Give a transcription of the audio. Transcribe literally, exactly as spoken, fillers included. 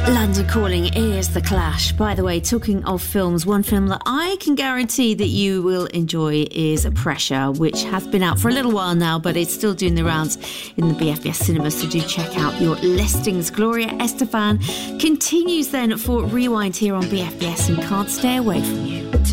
London Calling is The Clash. By the way, talking of films, one film that I can guarantee that you will enjoy is Pressure, which has been out for a little while now, but it's still doing the rounds in the B F B S cinemas, so do check out your listings. Gloria Estefan continues then for Rewind here on B F B S and can't stay away from you.